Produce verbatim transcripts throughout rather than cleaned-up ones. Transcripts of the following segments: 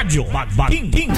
Radyo Magbating.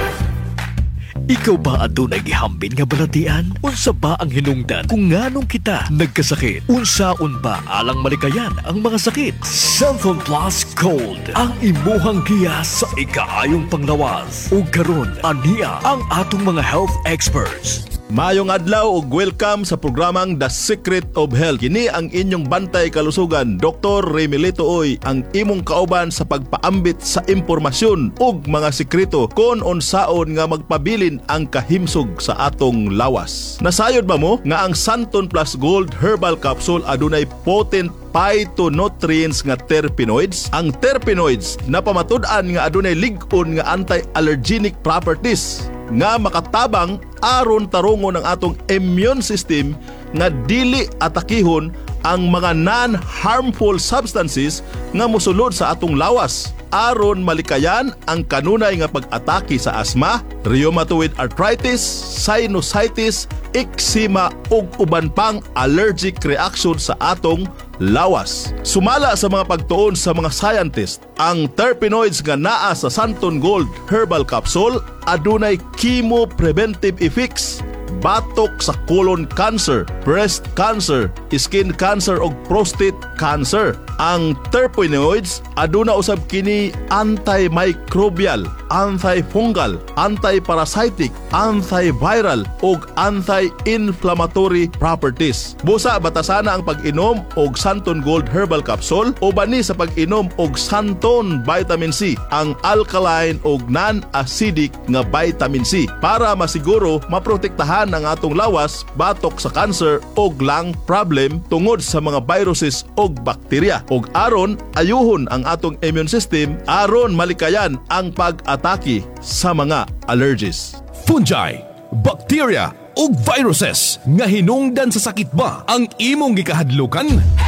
Ikaw ba adunay gihambin nga balatian? Unsa ba ang hinungdan kung nganong kita nagkasakit? Unsaon ba alang malikayan ang mga sakit? Santon Plus Gold ang imuhang giya sa ikaayong panglawas. Ug karon aniya ang atong mga health experts. Mayong adlaw ug welcome sa programang The Secret of Health. Kini ang inyong bantay kalusugan, Doktor Remilito Oy, ang imong kauban sa pagpaambit sa impormasyon ug mga sekreto kon unsaon nga magpabilin ang kahimsog sa atong lawas. Nasayod ba mo nga ang Santon Plus Gold Herbal Capsule adunay potent phytonutrients nga terpenoids? Ang terpenoids na pamatud-an nga adunay lig-on nga anti-allergenic properties nga makatabang aron tarungon ang atong immune system nga dili atakihon ang mga non-harmful substances nga mosulod sa atong lawas aron malikayan ang kanunay nga pag-atake sa asthma, rheumatoid arthritis, sinusitis, eczema ug uban pang allergic reaction sa atong lawas. Sumala sa mga pagtuon sa mga scientist, ang terpenoids nga naa sa Santon Gold Herbal Capsule adunay chemo-preventive effects batok sa colon cancer, breast cancer, skin cancer ug prostate cancer. Ang terpenoids aduna usab kini antimicrobial, antifungal, antiparasitic, antiviral ug anti-inflammatory properties. Busa batasana ang pag-inom og Santon Gold Herbal Capsule o bani sa pag-inom og Santon Vitamin C, ang alkaline ug non-acidic nga vitamin C para masiguro maprotektahan ang atong lawas batok sa cancer ug lung problem tungod sa mga viruses ug bakterya ug aron ayuhon ang atong immune system aron malikayan ang pag-atake sa mga allergies. Fungi, bacteria ug viruses nga hinungdan sa sakit ba ang imong gikahadlukan?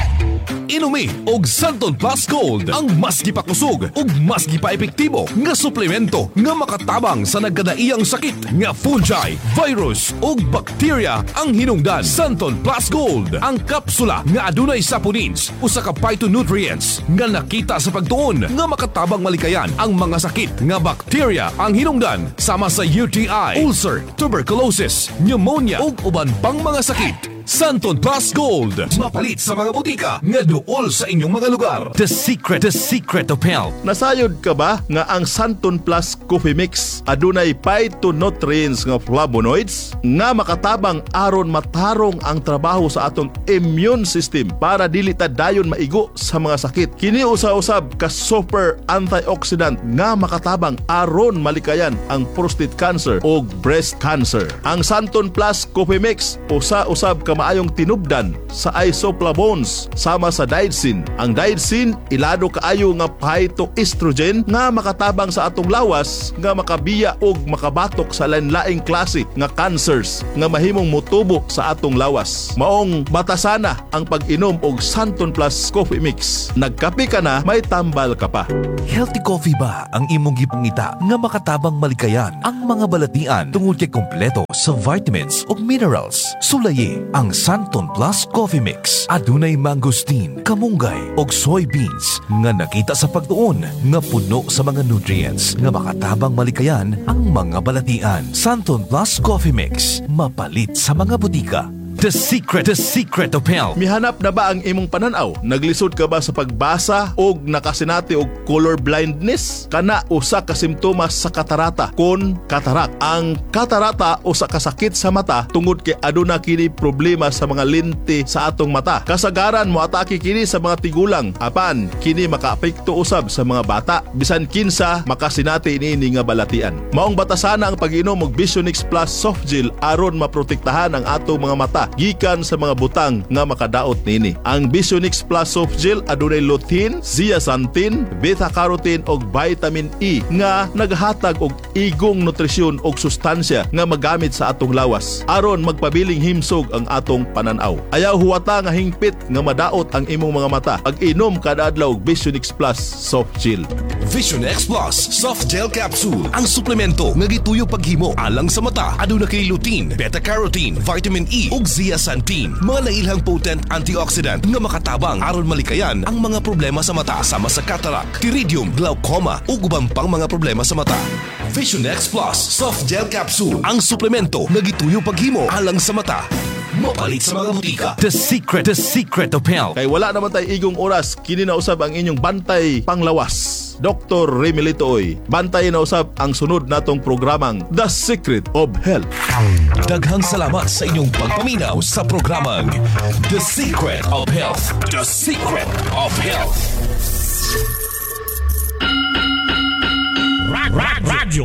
Inumi og Santon Plus Gold ang mas gipakusog ug mas gipaepektibo nga suplemento nga makatabang sa nagkadaiyang sakit nga fungi, virus ug bacteria ang hinungdan. Santon Plus Gold, ang kapsula nga adunay saponins usa ka phytonutrients nga nakita sa pagtuon nga makatabang malikayan ang mga sakit nga bacteria ang hinungdan sama sa U T I, ulcer, tuberculosis, pneumonia ug uban pang mga sakit. Santon Plus Gold, mapalit sa mga butika nga duol sa inyong mga lugar. The secret, the secret of health. Nasayod ka ba nga ang Santon Plus Coffee Mix adunay phytonutrients nga flavonoids nga makatabang aron matarong ang trabaho sa atong immune system para dili ta dayon maigo sa mga sakit. Kini usa-usab ka super antioxidant nga makatabang aron malikayan ang prostate cancer o breast cancer. Ang Santon Plus Coffee Mix usa-usab ka maayong tinubdan sa isoflavones sama sa daidsin. Ang daidsin ilado kaayo nga phytoestrogen nga makatabang sa atong lawas nga makabiya og makabatok sa lain-laing klase nga cancers nga mahimong motubo sa atong lawas. Maong batasana ang pag-inom og Santon Plus Coffee Mix. Nagkape ka na, may tambal ka pa. Healthy coffee ba ang imong gipangita nga makatabang malikayan ang mga balatian tungod kay kompleto sa vitamins ug minerals? Sulayi ang Santon Plus Coffee Mix. Adunay mangosteen, kamunggay ug soybeans nga nakita sa pagtuon nga puno sa mga nutrients nga makatabang malikayan ang mga balatian. Santon Plus Coffee Mix, mapalit sa mga butika. The secret, the secret of health. Mihanap na ba ang imong pananaw? Naglisod ka ba sa pagbasa o nakasinati og color blindness? Kana usa ka simptomas sa katarata kon katarak. Ang katarata usa ka sakit sa mata tungod kay aduna kini problema sa mga lente sa atong mata. Kasagaran mo atake kini sa mga tigulang. Apan kini makaapekto usab sa mga bata bisan kinsa makasinati ini nga balatian. Maong batasana ang pag-inom og Visionix Plus Soft Gel aron maprotektahan ang atong mga mata gikan sa mga butang nga makadaot nini. Ang Visionix Plus Soft Gel adunay lutein, zeaxanthin, beta-carotene ug vitamin E nga naghatag og igong nutrisyon ug sustansya nga magamit sa atong lawas aron magpabiling himsog ang atong pananaw. Ayaw huwata nga hingpit nga madaot ang imong mga mata. Pag-inom kada adlaw og Visionix Plus Soft Gel. Vision X Plus Soft Gel Capsule, ang suplemento nga gituyo paghimo alang sa mata. Aduna kay lutein, beta-carotene, vitamin E ug zeaxanthin, mga nailhang potent antioxidant nga makatabang aron malikayan ang mga problema sa mata sama sa cataract, iridium, glaucoma ug ubang pang mga problema sa mata. Vision X Plus Soft Gel Capsule, ang suplemento nga gituyo paghimo alang sa mata. Mapalit sa mga butika. The secret, the secret of health. Kay wala naman tay igong oras, kini na usab ang inyong bantay panglawas. Doctor Remy Litoy, bantay na usab ang sunod natong programang The Secret of Health. Daghang salamat sa inyong pagpaminaw sa programang The Secret of Health. The Secret of Health. Radyo